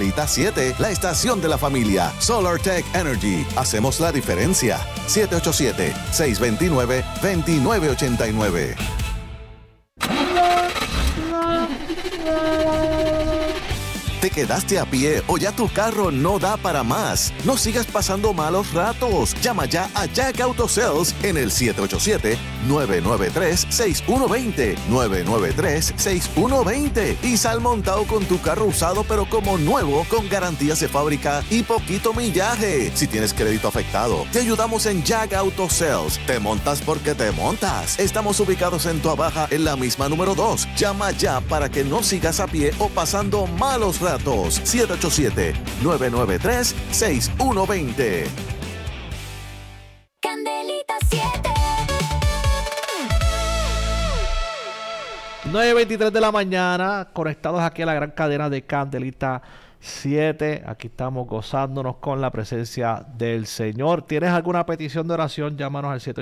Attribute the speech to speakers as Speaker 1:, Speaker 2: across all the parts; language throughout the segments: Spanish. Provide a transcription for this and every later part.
Speaker 1: Candelita 7, la estación de la familia. SolarTech Energy. Hacemos la diferencia. 787-629-2989. ¿Te quedaste a pie o ya tu carro no da para más? No sigas pasando malos ratos. Llama ya a Jack Auto Sales en el 787-993-6120. 993-6120. Y sal montado con tu carro usado pero como nuevo, con garantías de fábrica y poquito millaje. Si tienes crédito afectado, te ayudamos en Jack Auto Sales. Te montas porque te montas. Estamos ubicados en Tuabaja en la misma número 2. Llama ya para que no sigas a pie o pasando malos ratos. 787-993-6120.
Speaker 2: Candelita 7.
Speaker 3: 9:23 de la mañana, conectados aquí a la gran cadena de Candelita 7. Aquí estamos gozándonos con la presencia del Señor. ¿Tienes alguna petición de oración? Llámanos al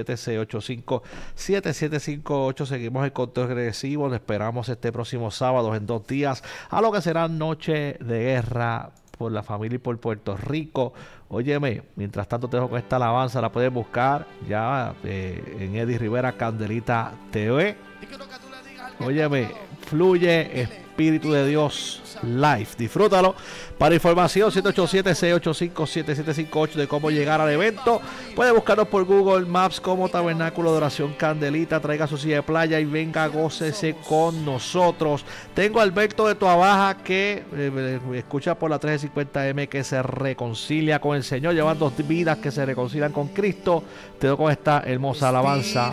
Speaker 3: 787-685-7758. Seguimos el conteo regresivo. Le esperamos este próximo sábado, en 2 días, a lo que será Noche de Guerra por la familia y por Puerto Rico. Óyeme, mientras tanto te dejo con esta alabanza. La puedes buscar ya en Eddie Rivera Candelita TV. Óyeme, fluye Espíritu de Dios Live. Disfrútalo. Para información, 787-685-7758 de cómo llegar al evento. Puede buscarnos por Google Maps como Tabernáculo de Oración Candelita. Traiga su silla de playa y venga, gócese con nosotros. Tengo a Alberto de Tuabaja que escucha por la 1350M, que se reconcilia con el Señor, llevan 2 vidas que se reconcilian con Cristo. Te doy con esta hermosa alabanza.